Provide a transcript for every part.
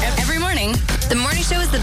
Every morning, the morning show is the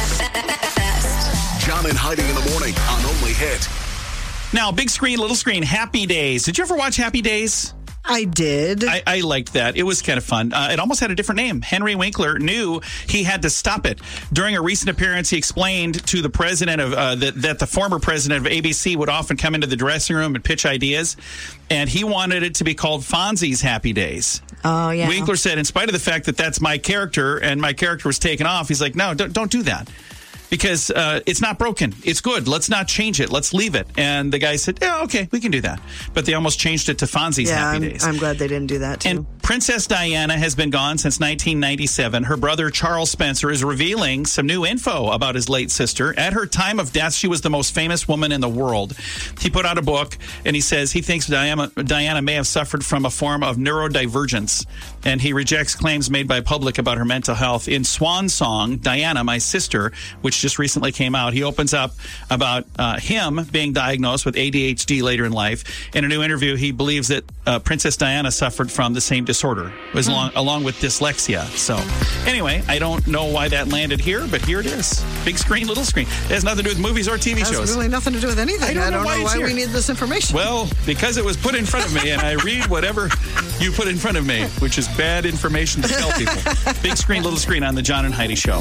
best. John and Heidi in the morning on Only Hit. Now, big screen, little screen, Happy Days. Did you ever watch Happy Days? I did. I liked that. It was kind of fun. It almost had a different name. Henry Winkler knew he had to stop it. During a recent appearance, he explained to the president of that the former president of ABC would often come into the dressing room and pitch ideas, and he wanted it to be called Fonzie's Happy Days. Oh, yeah. Winkler said, in spite of the fact that that's my character and my character was taken off, he's like, no, don't do that. Because it's not broken. It's good. Let's not change it. Let's leave it. And the guy said, yeah, okay, we can do that. But they almost changed it to Fonzie's Happy Days. I'm glad they didn't do that, too. And Princess Diana has been gone since 1997. Her brother, Charles Spencer, is revealing some new info about his late sister. At her time of death, she was the most famous woman in the world. He put out a book, and he says he thinks Diana may have suffered from a form of neurodivergence. And he rejects claims made by public about her mental health. In Swan Song, Diana, My Sister, which just recently came out, he opens up about him being diagnosed with ADHD later in life. In a new interview, he believes that Princess Diana suffered from the same disorder, along with dyslexia. So anyway, I don't know why that landed here, but here it is. Big screen, little screen. It has nothing to do with movies or TV shows. It has really nothing to do with anything. I don't know why we need this information. Well, because it was put in front of me, and I read whatever you put in front of me, which is bad information to tell people. Big screen, little screen on the John and Heidi Show.